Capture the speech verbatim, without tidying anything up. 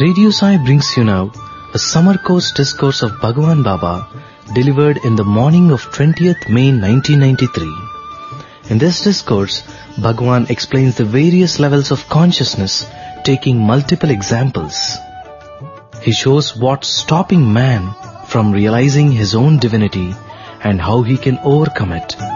Radio Sai brings you now a summer course discourse of Bhagwan Baba delivered in the morning of twentieth May nineteen ninety-three. In this discourse, Bhagwan explains the various levels of consciousness, taking multiple examples. He shows what's stopping man from realizing his own divinity and how he can overcome it.